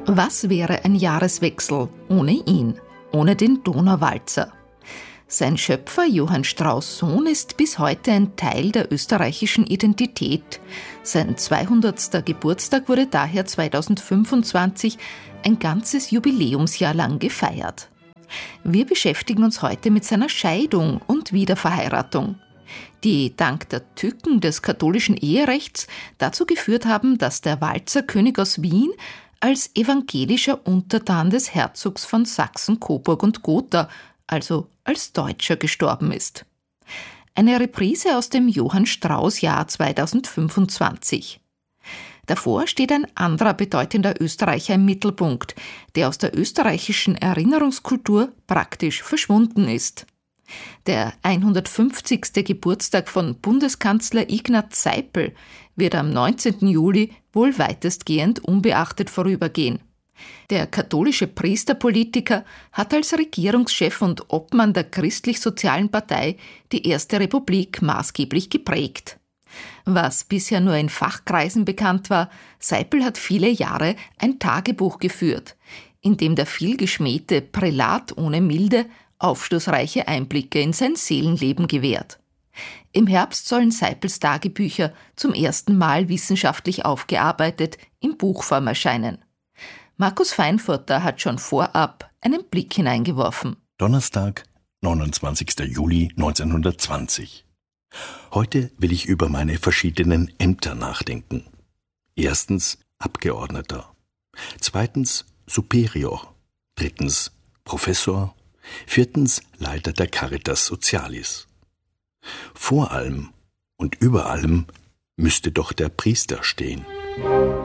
Was wäre ein Jahreswechsel ohne ihn, ohne den Donauwalzer? Sein Schöpfer Johann Strauss Sohn ist bis heute ein Teil der österreichischen Identität. Sein 200. Geburtstag wurde daher 2025 ein ganzes Jubiläumsjahr lang gefeiert. Wir beschäftigen uns heute mit seiner Scheidung und Wiederverheiratung, die dank der Tücken des katholischen Eherechts dazu geführt haben, dass der Walzerkönig aus Wien als evangelischer Untertan des Herzogs von Sachsen, Coburg und Gotha, also als Deutscher, gestorben ist. Eine Reprise aus dem Johann Strauss-Jahr 2025. Davor steht ein anderer bedeutender Österreicher im Mittelpunkt, der aus der österreichischen Erinnerungskultur praktisch verschwunden ist. Der 150. Geburtstag von Bundeskanzler Ignaz Seipel wird am 19. Juli wohl weitestgehend unbeachtet vorübergehen. Der katholische Priesterpolitiker hat als Regierungschef und Obmann der Christlich-Sozialen Partei die Erste Republik maßgeblich geprägt. Was bisher nur in Fachkreisen bekannt war, Seipel hat viele Jahre ein Tagebuch geführt, in dem der vielgeschmähte Prälat ohne Milde aufschlussreiche Einblicke in sein Seelenleben gewährt. Im Herbst sollen Seipels Tagebücher zum ersten Mal wissenschaftlich aufgearbeitet in Buchform erscheinen. Markus Feinfurter hat schon vorab einen Blick hineingeworfen. Donnerstag, 29. Juli 1920. Heute will ich über meine verschiedenen Ämter nachdenken. Erstens Abgeordneter. Zweitens Superior. Drittens Professor. Viertens Leiter der Caritas Socialis. Vor allem und über allem müsste doch der Priester stehen.